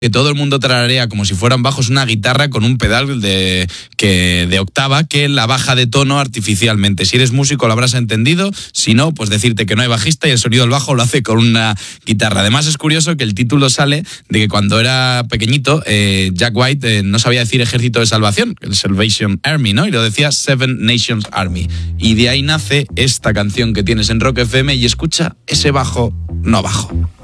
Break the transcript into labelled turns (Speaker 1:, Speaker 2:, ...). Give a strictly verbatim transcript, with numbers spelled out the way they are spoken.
Speaker 1: que todo el mundo tararea como si fueran bajos, una guitarra con un pedal de, que, de octava que la baja de tono artificialmente. Si eres músico lo habrás entendido, si no, pues decirte que no hay bajista y el sonido del bajo lo hace con una guitarra. Además es curioso que el título sale de que cuando era pequeñito eh, Jack White eh, no sabía decir Ejército de Salvación, el Salvation Army, ¿no? Y lo decía Seven Nations Army. Y de ahí nace esta canción que tienes en Rock F M y escucha ese bajo no bajo.